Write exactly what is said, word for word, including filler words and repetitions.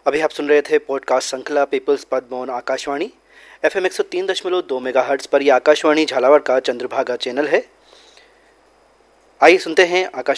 अभी आप सुन रहे थे पॉडकास्ट श्रृंखला पीपल्स पद्मोन आकाशवाणी एफ एम एक सौ तीन दशमलव दो मेगा हर्ट्ज पर। यह आकाशवाणी झालावाड़ का चंद्रभागा चैनल है। आइए सुनते हैं आकाश